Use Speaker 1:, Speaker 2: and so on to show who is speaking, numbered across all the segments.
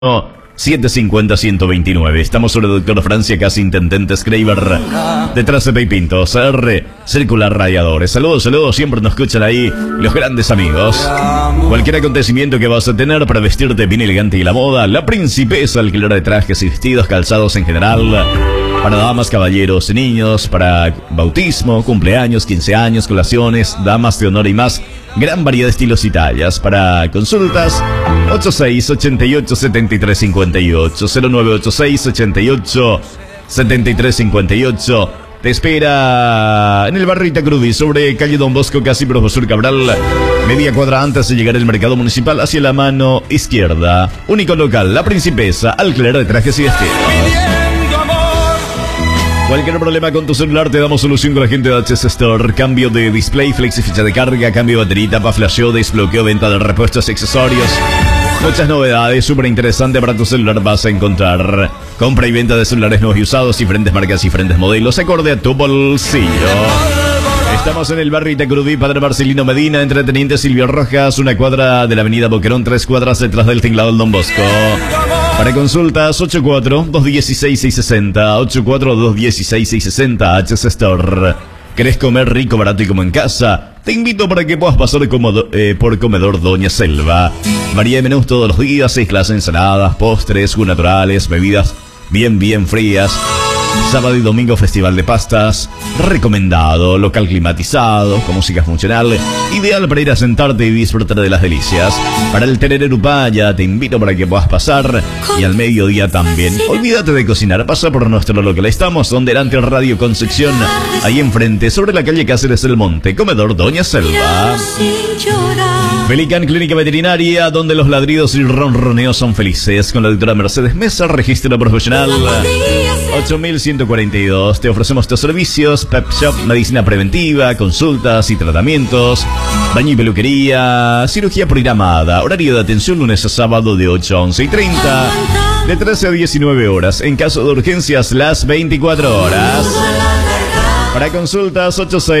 Speaker 1: 750-129. Estamos sobre Doctor Francia, casi Intendente Schreiber. Detrás de Pinto, CR, Circular Radiadores. Saludos, siempre nos escuchan ahí los grandes amigos. Cualquier acontecimiento que vas a tener para vestirte bien elegante y la moda, La Principesa, alquiler de trajes y vestidos, calzados en general. Para damas, caballeros, niños, para bautismo, cumpleaños, 15 años, colaciones, damas de honor y más. Gran variedad de estilos y tallas. Para consultas, 86-88-73-58, 0986-88-73-58. Te espera en el barrio Itacurubí, sobre calle Don Bosco, casi Profesor Cabral. Media cuadra antes de llegar al mercado municipal, hacia la mano izquierda. Único local, La Principesa, alquiler de trajes y vestidos. Cualquier problema con tu celular, te damos solución con la gente de HS Store. Cambio de display, flexi, ficha de carga, cambio de batería, tapa, flasheo, desbloqueo, venta de repuestos y accesorios. Muchas novedades, súper interesante para tu celular vas a encontrar. Compra y venta de celulares nuevos y usados, diferentes marcas y diferentes modelos, acorde a tu bolsillo. Estamos en el barrio Itacurubí, Padre Marcelino Medina, entre Teniente Silvio Rojas, una cuadra de la avenida Boquerón, 3 cuadras detrás del tinglado del Don Bosco. Para consultas, 84-216-660, 84-216-660, HS Store. ¿Querés comer rico, barato y como en casa? Te invito para que puedas pasar por Comedor Doña Selva. Variedad de menús todos los días, 6 clases de ensaladas, postres, jugos naturales, bebidas bien frías. Sábado y domingo, festival de pastas. Recomendado, local climatizado, con música funcional. Ideal para ir a sentarte y disfrutar de las delicias. Para el Tereré Upaya, te invito para que puedas pasar. Y al mediodía también. Olvídate de cocinar, pasa por nuestro local. Estamos donde delante el Radio Concepción, ahí enfrente, sobre la calle Cáceres del Monte, Comedor Doña Selva. Felican Clínica Veterinaria, donde los ladridos y ronroneos son felices. Con la doctora Mercedes Mesa, registro profesional 8142. Te ofrecemos tus servicios: pet shop, medicina preventiva, consultas y tratamientos, baño y peluquería, cirugía programada. Horario de atención lunes a sábado de 8 a 11:30, de 13 a 19 horas. En caso de urgencias, las 24 horas. Para consultas,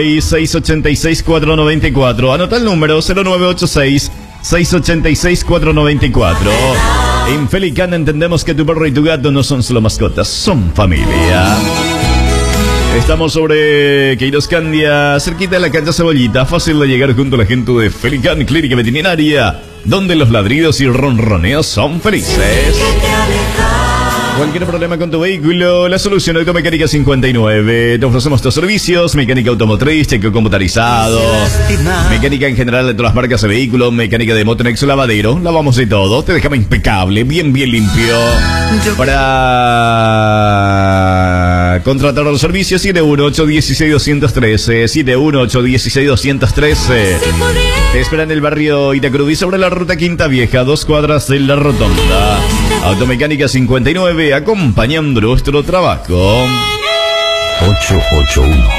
Speaker 1: 86-686-494. Anota el número, 0986-686-494. En Felican entendemos que tu perro y tu gato no son solo mascotas, son familia. Estamos sobre Queiroz Candia, cerquita de la cancha Cebollita. Fácil de llegar junto a la gente de Felican Clínica Veterinaria, donde los ladridos y ronroneos son felices. Cualquier problema con tu vehículo, la solución Automecánica 59. Te ofrecemos tus servicios: mecánica automotriz, chequeo computarizado, mecánica en general de todas las marcas de vehículos, mecánica de moto, nexo, lavadero. Lavamos de todo, te dejamos impecable, bien limpio. Para contratar los servicios, 718-16213, 718-16213. Te espera en el barrio Itacurubí, sobre la ruta Quinta Vieja, 2 cuadras de la Rotonda. Automecánica 59, acompañando nuestro trabajo.
Speaker 2: 881